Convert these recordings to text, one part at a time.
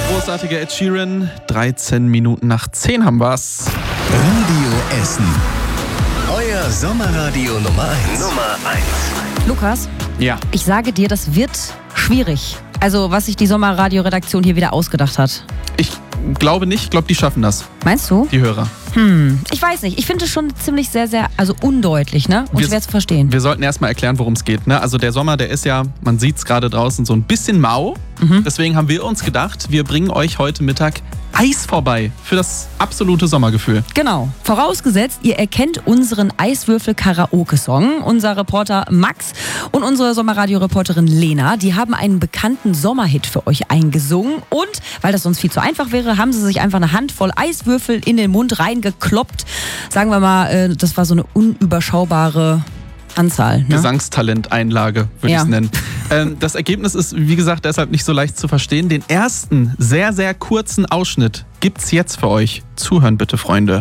Großartiger Ed Sheeran. 13 Minuten nach 10 haben wir's. Radio Essen. Euer Sommerradio Nummer 1. Lukas, Ja. ich sage dir, das wird schwierig. Also, was sich die Sommerradio-Redaktion hier wieder ausgedacht hat. Ich glaube nicht. Ich glaube, die schaffen das. Meinst du? Die Hörer. Ich weiß nicht. Ich finde es schon ziemlich sehr, also undeutlich, ne? Und Wir- schwer zu verstehen. Wir sollten erstmal erklären, worum es geht. Ne? Also der Sommer, der ist ja, man sieht es gerade draußen, so ein bisschen mau. Deswegen haben wir uns gedacht, wir bringen euch heute Mittag Eis vorbei für das absolute Sommergefühl. Genau. Vorausgesetzt, ihr erkennt unseren Eiswürfel-Karaoke-Song. Unser Reporter Max und unsere Sommerradio-Reporterin Lena, die haben einen bekannten Sommerhit für euch eingesungen. Und, weil das sonst viel zu einfach wäre, haben sie sich einfach eine Handvoll Eiswürfel in den Mund reingekloppt. Sagen wir mal, das war so eine unüberschaubare Anzahl. Ne? Gesangstalenteinlage, würde ich es nennen. Das Ergebnis ist, wie gesagt, deshalb nicht so leicht zu verstehen. Den ersten, sehr, sehr kurzen Ausschnitt gibt's jetzt für euch. Zuhören bitte, Freunde.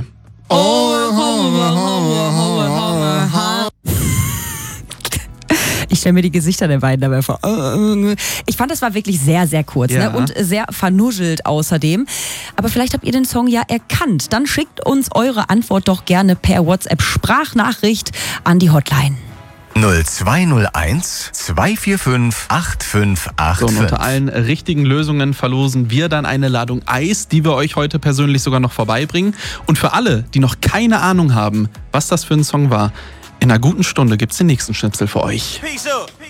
Ich stelle mir die Gesichter der beiden dabei vor. Ich fand, das war wirklich sehr kurz, Ja. ne? Und sehr vernuschelt außerdem. Aber vielleicht habt ihr den Song ja erkannt. Dann schickt uns eure Antwort doch gerne per WhatsApp-Sprachnachricht an die Hotline. 0201 245 8585. So, und unter allen richtigen Lösungen verlosen wir dann eine Ladung Eis, die wir euch heute persönlich sogar noch vorbeibringen. Und für alle, die noch keine Ahnung haben, was das für ein Song war, in einer guten Stunde gibt's den nächsten Schnipsel für euch.